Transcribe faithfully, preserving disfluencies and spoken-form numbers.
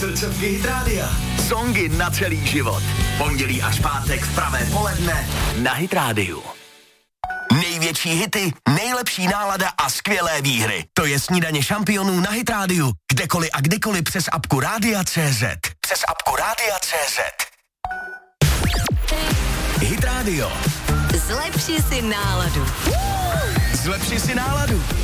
Srdcovky Hit Rádia. Songy na celý život. Pondělí až pátek v pravé poledne na Hit Rádiu. Největší hity, nejlepší nálada a skvělé výhry. To je snídaně šampionů na Hit Rádiu. Kdekoliv a kdykoliv přes apku Rádia C Z. Přes apku Rádia C Z. Hit Radio. Zlepši si náladu. Zlepši si náladu.